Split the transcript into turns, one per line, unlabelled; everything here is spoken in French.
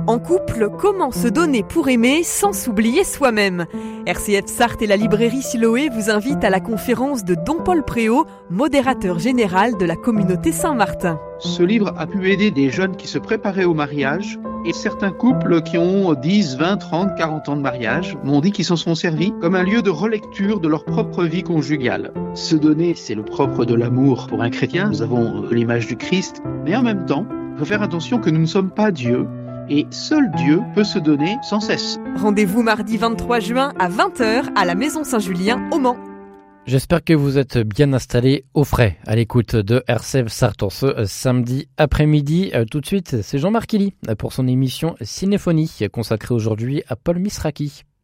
En couple, comment se donner pour aimer sans s'oublier soi-même ? RCF Sarthe et la librairie Siloé vous invitent à la conférence de Don Paul Préau, modérateur général de la communauté Saint-Martin.
Ce livre a pu aider des jeunes qui se préparaient au mariage et certains couples qui ont 10, 20, 30, 40 ans de mariage m'ont dit qu'ils s'en sont servis comme un lieu de relecture de leur propre vie conjugale. Se donner, c'est le propre de l'amour pour un chrétien. Nous avons l'image du Christ, mais en même temps, il faut faire attention que nous ne sommes pas Dieu. Et seul Dieu peut se donner sans cesse.
Rendez-vous mardi 23 juin à 20h à la Maison Saint-Julien au Mans.
J'espère que vous êtes bien installés au frais à l'écoute de RCF Sarthe ce samedi après-midi. Tout de suite, c'est Jean-Marc Killy pour son émission Cinéphonie consacrée aujourd'hui à Paul Misraki.